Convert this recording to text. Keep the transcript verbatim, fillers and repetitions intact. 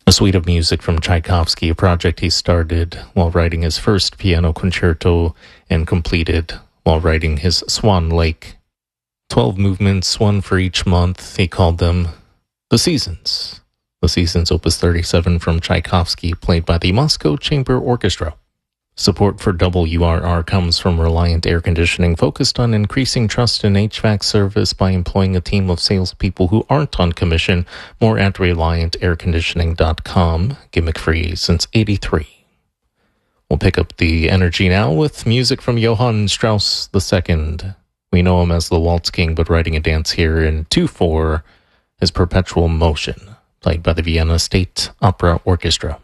A suite of music from Tchaikovsky, a project he started while writing his first piano concerto and completed while writing his Swan Lake. Twelve movements, one for each month. He called them The Seasons. The Seasons, Opus thirty-seven from Tchaikovsky, played by the Moscow Chamber Orchestra. Support for W R R comes from Reliant Air Conditioning, focused on increasing trust in H V A C service by employing a team of salespeople who aren't on commission. More at reliant air conditioning dot com. Gimmick-free since eighty-three. We'll pick up the energy now with music from Johann Strauss the Second. We know him as the Waltz King, but writing a dance here in two four is Perpetual Motion, played by the Vienna State Opera Orchestra.